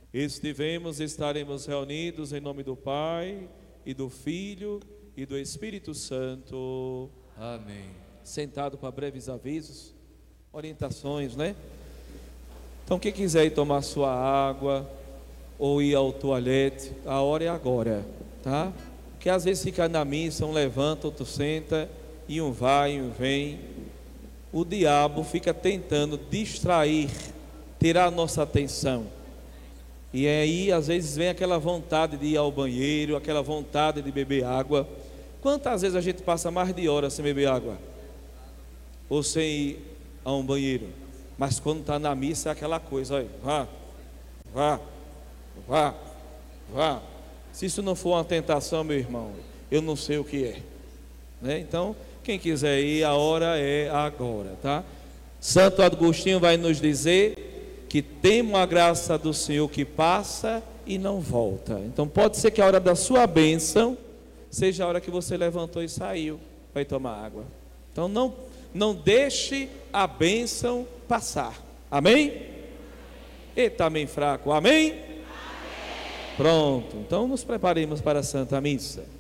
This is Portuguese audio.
Estivemos, estaremos reunidos em nome do Pai, e do Filho, e do Espírito Santo. Amém. Sentado para breves avisos, orientações, né? Então quem quiser ir tomar sua água, ou ir ao toalete, a hora é agora, tá? Porque às vezes fica na missa, um levanta, outro senta, e um vai, e um vem. O diabo fica tentando distrair, tirar a nossa atenção. E aí às vezes vem aquela vontade de ir ao banheiro, aquela vontade de beber água. Quantas vezes a gente passa mais de hora sem beber água? Ou sem ir a um banheiro? Mas quando está na missa é aquela coisa, olha, vá. Se isso não for uma tentação, meu irmão, eu não sei o que é, né? Então, quem quiser ir, a hora é agora, tá? Santo Agostinho vai nos dizer que temo a graça do Senhor que passa e não volta. Então pode ser que a hora da sua bênção seja a hora que você levantou e saiu para ir tomar água. Então não deixe a bênção passar. Amém? Eita, amém fraco. Amém? Pronto, então nos preparemos para a Santa Missa.